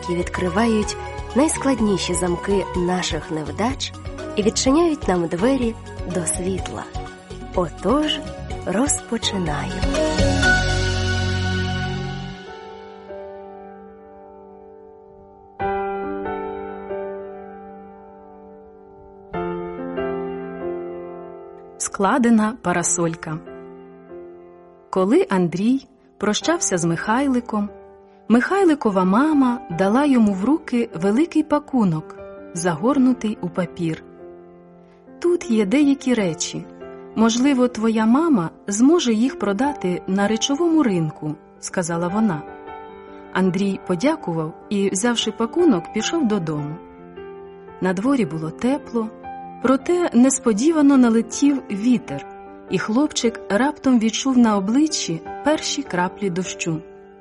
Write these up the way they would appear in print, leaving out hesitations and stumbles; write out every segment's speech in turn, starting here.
які відкривають найскладніші замки наших невдач і відчиняють нам двері до світла. Отож, розпочинаю. Складена парасолька. Коли Андрій прощався з Михайликом, Михайликова мама дала йому в руки великий пакунок, загорнутий у папір. Тут є деякі речі. Можливо, твоя мама зможе їх продати на речовому ринку, сказала вона. Андрій подякував і, взявши пакунок, пішов додому. На дворі було тепло, проте несподівано налетів вітер, і хлопчик раптом відчув на обличчі перші краплі дощу.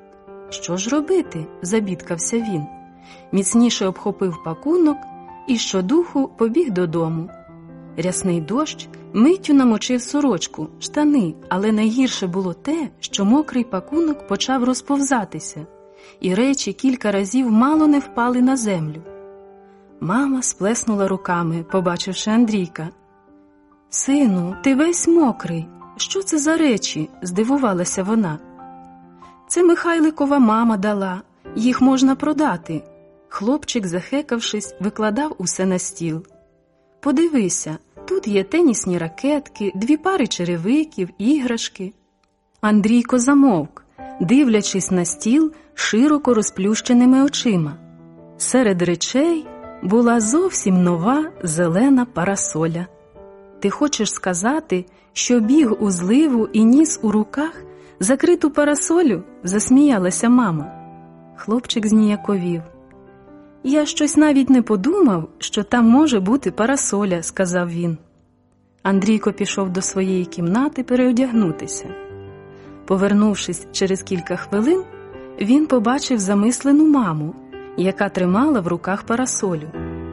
Що ж робити? Забідкався він. Міцніше обхопив пакунок і щодуху побіг додому. Рясний дощ миттю намочив сорочку, штани, але найгірше було те, що мокрий пакунок почав розповзатися, і речі кілька разів мало не впали на землю. Мама сплеснула руками, побачивши Андрійка. «Сину, ти весь мокрий. Що це за речі?» – здивувалася вона. «Це Михайликова мама дала. Їх можна продати». Хлопчик, захекавшись, викладав усе на стіл. «Подивися, тут є тенісні ракетки, 2 пари черевиків, іграшки». Андрійко замовк, дивлячись на стіл широко розплющеними очима. Серед речей була зовсім нова зелена парасоля. «Ти хочеш сказати, що біг у зливу і ніс у руках закриту парасолю?» – засміялася мама. Хлопчик зніяковів. «Я щось навіть не подумав, що там може бути парасоля», – сказав він. Андрійко пішов до своєї кімнати переодягнутися. Повернувшись через кілька хвилин, він побачив замислену маму, яка тримала в руках парасолю.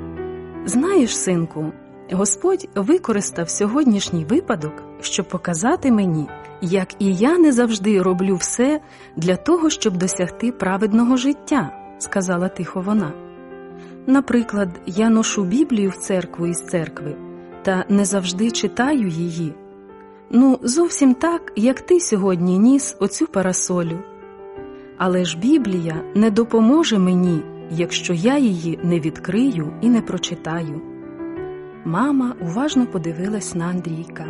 «Знаєш, синку, Господь використав сьогоднішній випадок, щоб показати мені, як і я не завжди роблю все для того, щоб досягти праведного життя», – сказала тихо вона. «Наприклад, я ношу Біблію в церкву із церкви, та не завжди читаю її. Ну, зовсім так, як ти сьогодні ніс оцю парасолю. Але ж Біблія не допоможе мені, якщо я її не відкрию і не прочитаю». Мама уважно подивилась на Андрійка.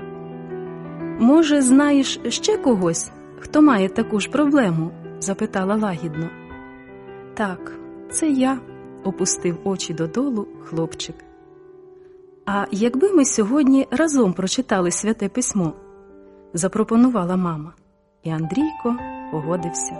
«Може, знаєш ще когось, хто має таку ж проблему?» – запитала лагідно. «Так, це я», – опустив очі додолу хлопчик. «А якби ми сьогодні разом прочитали Святе Письмо?» – запропонувала мама. І Андрійко погодився.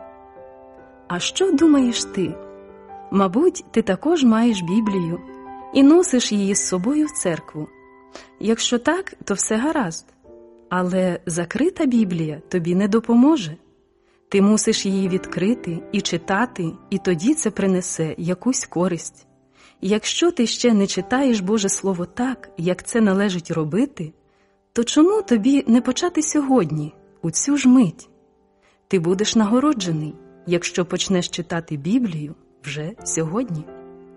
«А що думаєш ти? Мабуть, ти також маєш Біблію і носиш її з собою в церкву. Якщо так, то все гаразд. Але закрита Біблія тобі не допоможе. Ти мусиш її відкрити і читати, і тоді це принесе якусь користь. Якщо ти ще не читаєш Боже Слово так, як це належить робити, то чому тобі не почати сьогодні, у цю ж мить? Ти будеш нагороджений, якщо почнеш читати Біблію вже сьогодні».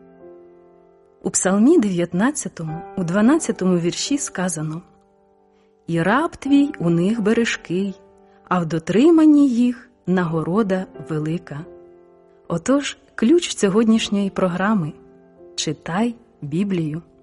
У Псалмі 19, у 12 вірші сказано: «І раб твій у них бережкий, а в дотриманні їх нагорода велика». Отож, ключ сьогоднішньої програми – читай Біблію.